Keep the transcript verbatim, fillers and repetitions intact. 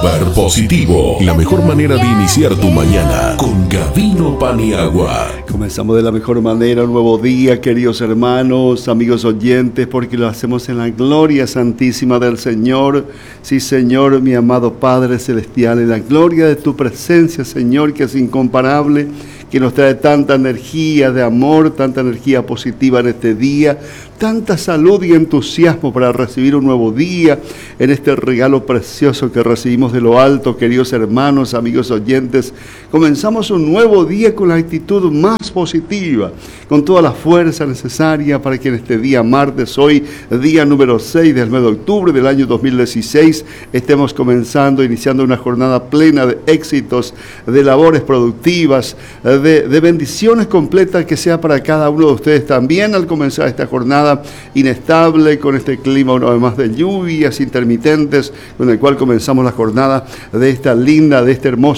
Super positivo. La mejor manera de iniciar tu mañana con Gavino Paniagua. Comenzamos de la mejor manera un nuevo día, queridos hermanos, amigos oyentes, porque lo hacemos en la gloria santísima del Señor. Sí, Señor, mi amado Padre Celestial, en la gloria de tu presencia, Señor, que es incomparable, que nos trae tanta energía de amor, tanta energía positiva en este día, tanta salud y entusiasmo para recibir un nuevo día en este regalo precioso que recibimos de lo alto, queridos hermanos, amigos oyentes. Comenzamos un nuevo día con la actitud más positiva, con toda la fuerza necesaria para que en este día martes, hoy día número seis del mes de octubre del año dos mil dieciséis, estemos comenzando, iniciando una jornada plena de éxitos, de labores productivas, de, de bendiciones completas que sea para cada uno de ustedes también al comenzar esta jornada inestable, con este clima una vez más de lluvias intermitentes, con el cual comenzamos la jornada de esta linda, de este hermoso